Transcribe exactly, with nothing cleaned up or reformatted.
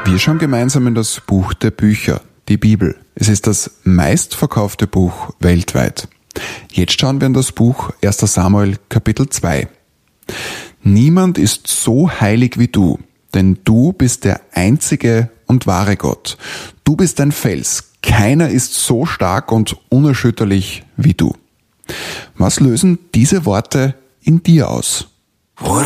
Wir schauen gemeinsam in das Buch der Bücher, die Bibel. Es ist das meistverkaufte Buch weltweit. Jetzt schauen wir in das Buch erster Samuel Kapitel zwei. Niemand ist so heilig wie du, denn du bist der einzige und wahre Gott. Du bist ein Fels. Keiner ist so stark und unerschütterlich wie du. Was lösen diese Worte in dir aus?